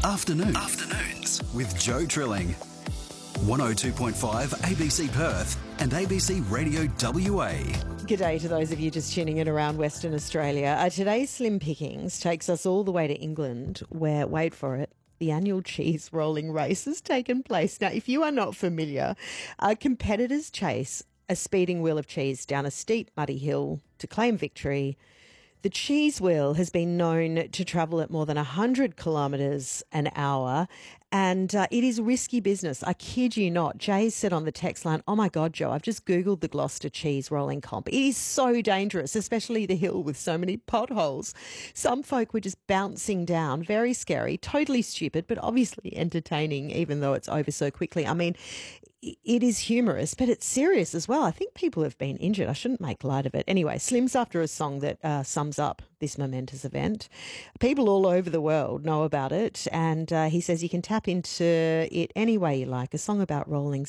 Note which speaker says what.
Speaker 1: Afternoons with Joe Trilling. 102.5 ABC Perth and ABC Radio WA.
Speaker 2: G'day to those of you just tuning in around Western Australia. Today's Slim Pickings takes us all the way to England where, wait for it, the annual cheese rolling race has taken place. Now, if you are not familiar, competitors chase a speeding wheel of cheese down a steep, muddy hill to claim victory. The cheese wheel has been known to travel at more than 100 kilometres an hour, and it is risky business. I kid you not. Jay said on the text line, "Oh my God, Joe, I've just Googled the Gloucester cheese rolling comp. It is so dangerous, especially the hill with so many potholes. Some folk were just bouncing down. Very scary, totally stupid, but obviously entertaining, even though it's over so quickly. I mean, it is humorous, but it's serious as well. I think people have been injured. I shouldn't make light of it. Anyway, Slim's after a song that sums up this momentous event. People all over the world know about it, and he says you can tap into it any way you like. A song about rolling